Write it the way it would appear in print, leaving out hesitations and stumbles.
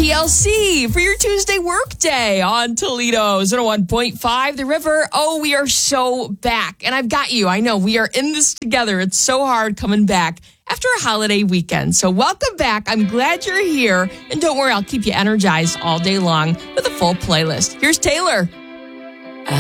TLC for your Tuesday workday on Toledo 101.5 The River. Oh, we are so back. And I've got you. I know we are in this together. It's so hard coming back after a holiday weekend. So welcome back. I'm glad you're here. And don't worry, I'll keep you energized all day long with a full playlist. Here's Taylor.